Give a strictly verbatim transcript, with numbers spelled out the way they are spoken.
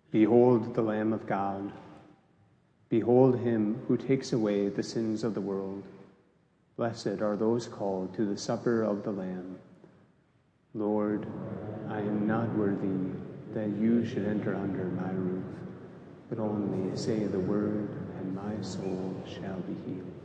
Behold the Lamb of God. Behold him who takes away the sins of the world. Blessed are those called to the supper of the Lamb. Lord, I am not worthy that you should enter under my roof, but only say the word, and my soul shall be healed.